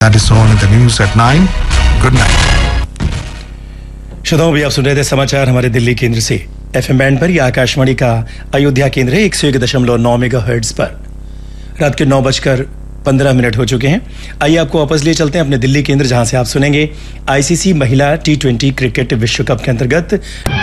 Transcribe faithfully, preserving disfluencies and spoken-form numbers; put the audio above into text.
That is all in the news at nine. Good night. श्रोताओं, भी आप सुन रहे थे समाचार हमारे दिल्ली केंद्र से। एफएम बैंड पर यह आकाशवाणी का अयोध्या केंद्र है, एक सौ एक दशमलव नौ मेगा हर्ट्ज पर। रात के नौ बजकर पंद्रह मिनट हो चुके हैं। आइए आपको वापस ले चलते हैं अपने दिल्ली केंद्र, जहां से आप सुनेंगे आईसीसी महिला टी ट्वेंटी क्रिकेट विश्व कप के अंतर्गत